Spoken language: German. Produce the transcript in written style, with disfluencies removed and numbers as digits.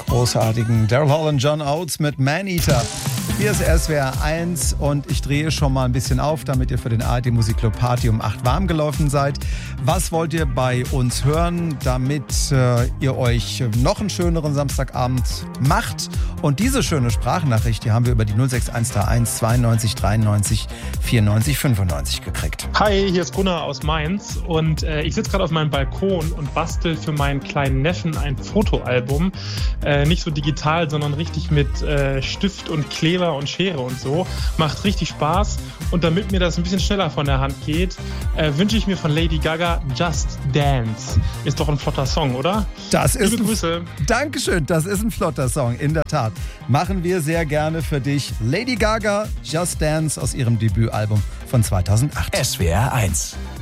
großartigen Daryl Hall und John Oates mit Man-Eater. Hier ist SWR 1 und ich drehe schon mal ein bisschen auf, damit ihr für den ARD Musikclub Party um 8 warm gelaufen seid. Was wollt ihr bei uns hören, damit ihr euch noch einen schöneren Samstagabend macht? Und diese schöne Sprachnachricht, die haben wir über die 06131 92 93 94 95 gekriegt. Hi, hier ist Gunnar aus Mainz und ich sitze gerade auf meinem Balkon und bastel für meinen kleinen Neffen ein Fotoalbum. Nicht so digital, sondern richtig mit Stift und Kleber und Schere und so. Macht richtig Spaß. Und damit mir das ein bisschen schneller von der Hand geht, wünsche ich mir von Lady Gaga Just Dance. Ist doch ein flotter Song, oder? Liebe Grüße. Dankeschön, das ist ein flotter Song, in der Tat. Machen wir sehr gerne für dich. Lady Gaga Just Dance aus ihrem Debütalbum von 2008. SWR 1